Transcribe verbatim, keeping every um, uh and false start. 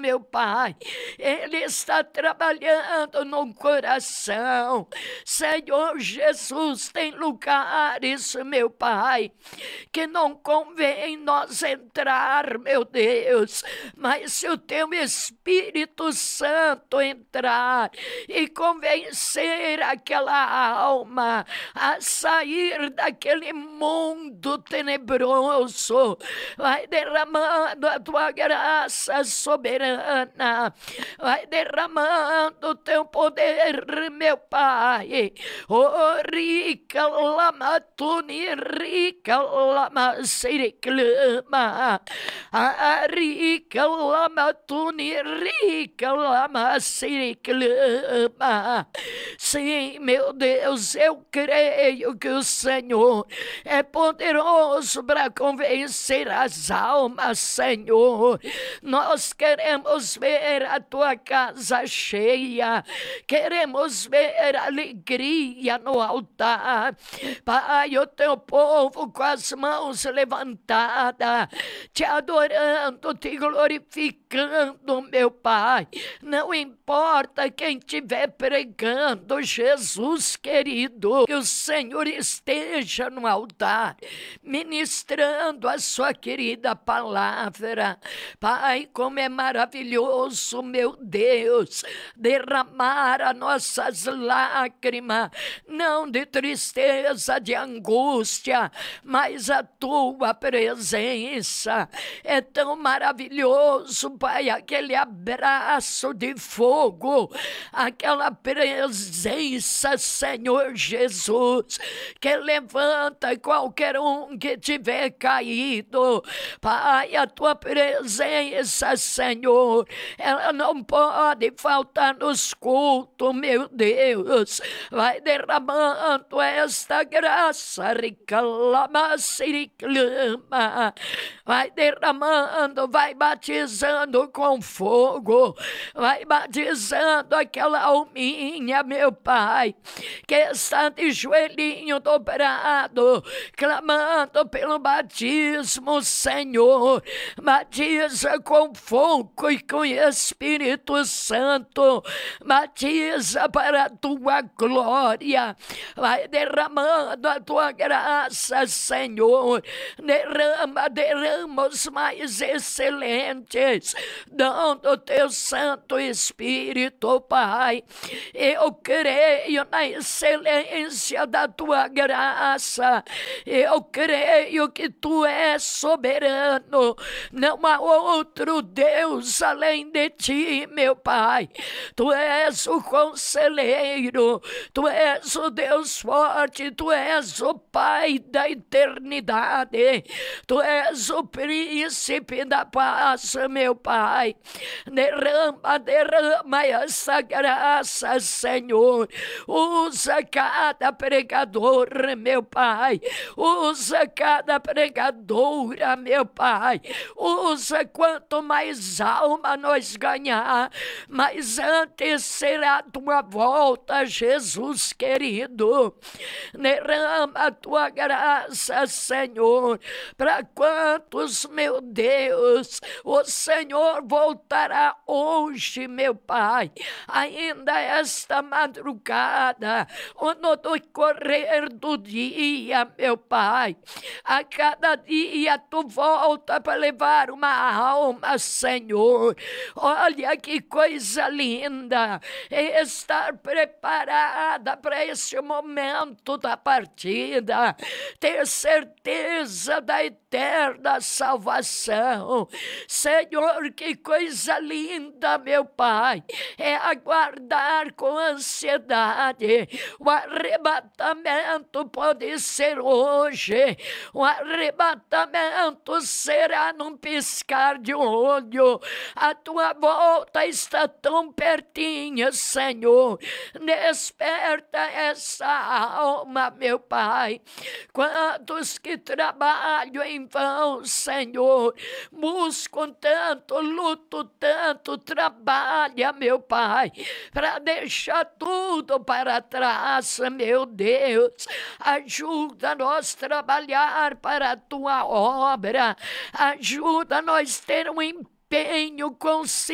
meu Pai. Ele está trabalhando no coração. Senhor Jesus, tem lugares, meu Pai, que não convém nós entrar, meu Deus, mas se o teu Espírito Santo entrar e convencer aquela alma a sair daquele mundo tenebroso, vai derramando a tua graça soberana, vai derramando o teu poder, meu Pai. Oh, rica lama tuni, rica lama sericlama, a rica lama tuni, rica lama sericlama. Sim, meu Deus, eu creio que o Senhor é poderoso para convencer as almas, Senhor. Nós queremos ver a tua casa cheia, queremos ver alegria no altar. Pai, o teu povo com as mãos levantadas, te adorando, te glorificando, meu Pai. Não importa quem estiver pregando, Jesus querido, que o Senhor esteja no altar, ministrando a sua querida palavra. Pai, como é maravilhoso, meu Deus, derramar as nossas lágrimas, não de tristeza, de angústia, mas a tua presença é tão maravilhoso, Pai, aquele abraço de fogo, aquela presença, Senhor Jesus, que levanta qualquer um que tiver caído. Pai, a tua presença, Senhor, ela não pode faltar nos cultos, meu Deus. Vai derramando esta graça, reclama, se reclama. Vai derramando, vai batizando com fogo, vai batizando aquela alminha, meu Pai, que está de joelhinho dobrado, clamando pelo batismo, Senhor. Batiza com fogo e com Espírito Santo, batiza para a tua glória, vai derramando a tua graça, Senhor. Derrama, derrama os mais excelentes, dando o teu Santo Espírito, Pai. Eu creio na excelência da tua graça, eu creio que tu és soberano, não há outro Deus além de ti, meu Pai. Tu és o conselheiro, tu és o Deus forte, tu és o Pai da eternidade, tu és o príncipe da paz, meu Pai. Derrama, derrama essa graça, Senhor. Usa cada pregador, meu Pai. Usa cada pregadora, meu Pai. Usa quanto mais alma nós ganhar, mas antes será a tua volta, Jesus querido. Derrama a tua graça, Senhor, para quantos, meu Deus, o Senhor voltará hoje, meu Pai, ainda esta madrugada, ou no decorrer do dia, meu Pai. A cada dia tu volta para levar uma alma, Senhor. Olha que coisa linda estar preparada para esse momento da partida, ter certeza da eterna salvação. Senhor, que coisa linda, meu Pai, é aguardar com ansiedade. O arrebatamento pode ser hoje, o arrebatamento será num piscar de olho. A tua volta está tão pertinho, Senhor. Desperta essa alma, meu Pai. Quantos que trabalham em vão, Senhor, buscam tanto, luto tanto, trabalha, meu Pai, para deixar tudo para trás, meu Deus. Ajuda nós a trabalhar para a tua obra, ajuda nós a ter um empenho consciente